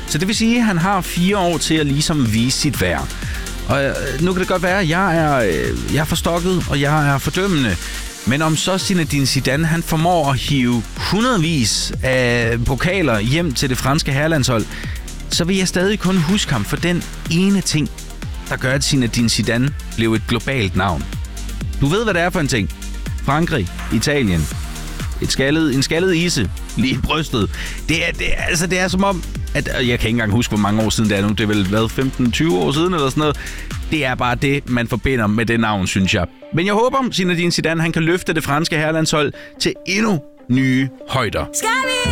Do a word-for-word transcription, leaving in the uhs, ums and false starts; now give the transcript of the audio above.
Så det vil sige, at han har fire år til at ligesom vise sit værd. Og øh, nu kan det godt være, at jeg er, øh, jeg er forstokket, og jeg er fordømmende. Men om så Zinedine Zidane, han formår at hive hundredvis af pokaler hjem til det franske herrelandshold, så vil jeg stadig kun huske ham for den ene ting, der gør, at Zinedine Zidane blev et globalt navn. Du ved, hvad det er for en ting. Frankrig, Italien, et skaldet, en skaldet ise lige i brystet. Det er, det, er, altså, det er som om, at jeg kan ikke engang huske, hvor mange år siden det er nu. Det er vel været femten tyve år siden eller sådan noget. Det er bare det, man forbinder med det navn, synes jeg. Men jeg håber, at Zinedine Zidane han kan løfte det franske herrelandshold til endnu nye højder.